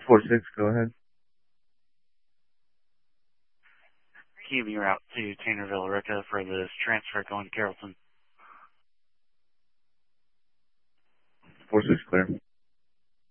4-6, go ahead. Keep me route to Tannerville, Rica for this transfer going to Carrollton. 4-6, clear.